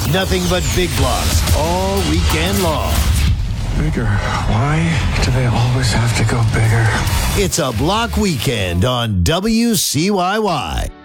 nothing but big blocks all weekend long. Bigger. Why do they always have to go bigger? It's a block weekend on WCYY.